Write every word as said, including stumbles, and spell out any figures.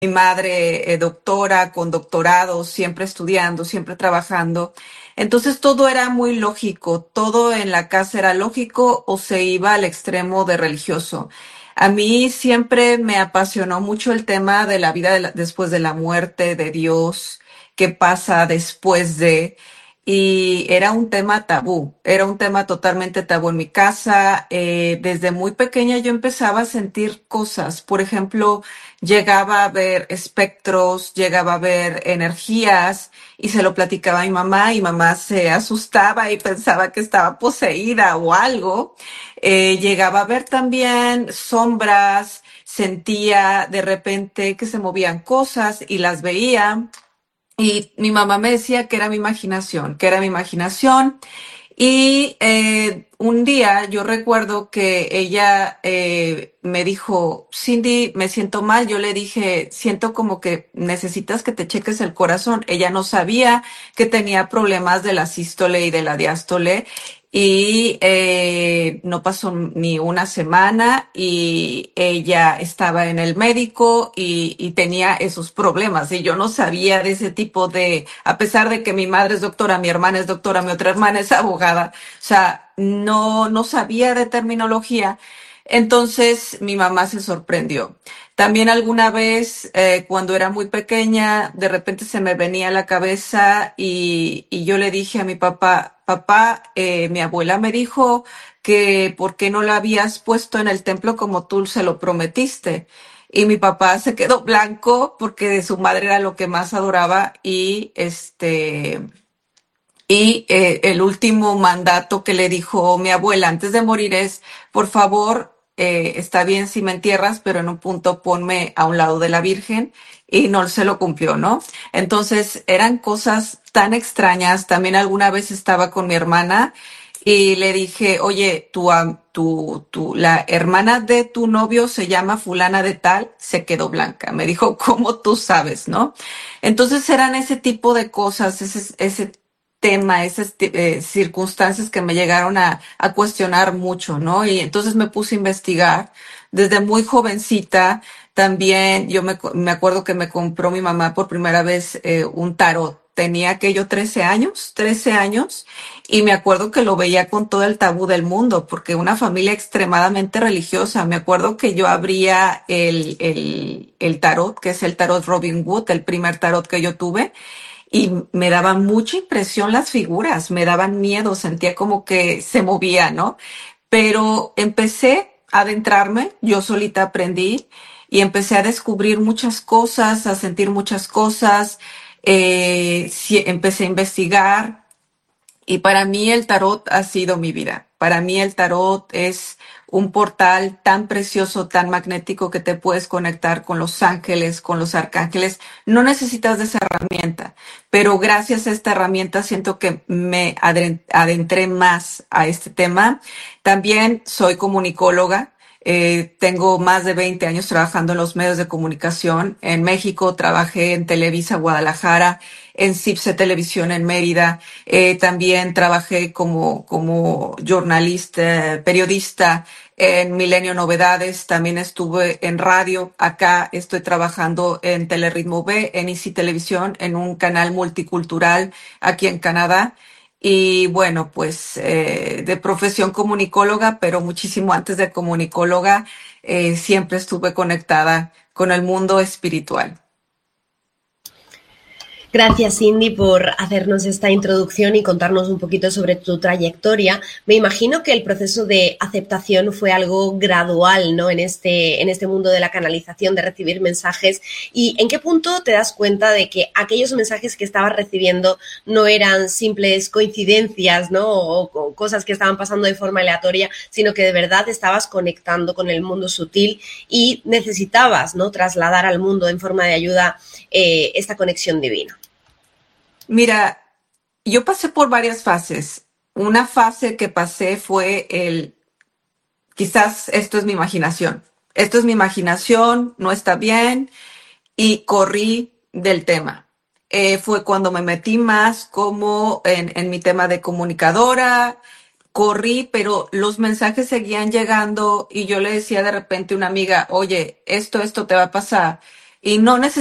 mi madre eh, doctora, con doctorado, siempre estudiando, siempre trabajando. Entonces todo era muy lógico, todo en la casa era lógico o se iba al extremo de religioso. A mí siempre me apasionó mucho el tema de la vida de la- después de la muerte, de Dios, qué pasa después de... Y era un tema tabú, era un tema totalmente tabú en mi casa. Eh, desde muy pequeña yo empezaba a sentir cosas. Por ejemplo, llegaba a ver espectros, llegaba a ver energías y se lo platicaba a mi mamá y mamá se asustaba y pensaba que estaba poseída o algo. Eh, llegaba a ver también sombras, sentía de repente que se movían cosas y las veía. Y mi mamá me decía que era mi imaginación, que era mi imaginación. Y eh, un día yo recuerdo que ella eh, me dijo, Cindy, me siento mal. Yo le dije, siento como que necesitas que te cheques el corazón. Ella no sabía que tenía problemas de la sístole y de la diástole. Y eh, no pasó ni una semana y ella estaba en el médico y, y tenía esos problemas. Y yo no sabía de ese tipo de, a pesar de que mi madre es doctora, mi hermana es doctora, mi otra hermana es abogada, o sea, no, no sabía de terminología. Entonces mi mamá se sorprendió. También alguna vez, eh, cuando era muy pequeña, de repente se me venía a la cabeza y, y yo le dije a mi papá, papá, eh, mi abuela me dijo que por qué no la habías puesto en el templo como tú se lo prometiste. Y mi papá se quedó blanco porque de su madre era lo que más adoraba y este y eh, el último mandato que le dijo mi abuela antes de morir es, por favor, eh, está bien si me entierras, pero en un punto ponme a un lado de la Virgen y no se lo cumplió, ¿no? Entonces eran cosas tan extrañas. También alguna vez estaba con mi hermana y le dije, oye, tu, am- tu, tu, la hermana de tu novio se llama fulana de tal, se quedó blanca. Me dijo, ¿cómo tú sabes, no? Entonces eran ese tipo de cosas, ese, ese tema, esas eh, circunstancias que me llegaron a, a cuestionar mucho, ¿no? Y entonces me puse a investigar. Desde muy jovencita, también yo me, me acuerdo que me compró mi mamá por primera vez eh, un tarot. Tenía aquello trece años, trece años, y me acuerdo que lo veía con todo el tabú del mundo, porque una familia extremadamente religiosa. Me acuerdo que yo abría el, el, el tarot, que es el tarot Robin Hood, el primer tarot que yo tuve, y me daban mucha impresión las figuras, me daban miedo, sentía como que se movía, ¿no? Pero empecé a adentrarme, yo solita aprendí y empecé a descubrir muchas cosas, a sentir muchas cosas, eh, sí, empecé a investigar, y para mí el tarot ha sido mi vida. Para mí el tarot es un portal tan precioso, tan magnético que te puedes conectar con los ángeles, con los arcángeles. No necesitas de esa herramienta, pero gracias a esta herramienta siento que me adentré más a este tema. También soy comunicóloga. Eh, tengo más de veinte años trabajando en los medios de comunicación. En México trabajé en Televisa Guadalajara, en Cipse Televisión en Mérida. Eh, también trabajé como, como jornalista, periodista en Milenio Novedades. También estuve en radio. Acá estoy trabajando en Telerritmo B, en Easy Televisión, en un canal multicultural aquí en Canadá. Y bueno, pues eh, de profesión comunicóloga, pero muchísimo antes de comunicóloga, eh, siempre estuve conectada con el mundo espiritual. Gracias, Cindy, por hacernos esta introducción y contarnos un poquito sobre tu trayectoria. Me imagino que el proceso de aceptación fue algo gradual, ¿no? En este, en este mundo de la canalización, de recibir mensajes. ¿Y en qué punto te das cuenta de que aquellos mensajes que estabas recibiendo no eran simples coincidencias, ¿no? O, o cosas que estaban pasando de forma aleatoria, sino que de verdad estabas conectando con el mundo sutil y necesitabas, ¿no?, trasladar al mundo en forma de ayuda eh, esta conexión divina? Mira, yo pasé por varias fases. Una fase que pasé fue el, quizás esto es mi imaginación. Esto es mi imaginación, no está bien, y corrí del tema. Eh, fue cuando me metí más como en, en mi tema de comunicadora, corrí, pero los mensajes seguían llegando y yo le decía de repente a una amiga, oye, esto, esto te va a pasar. y no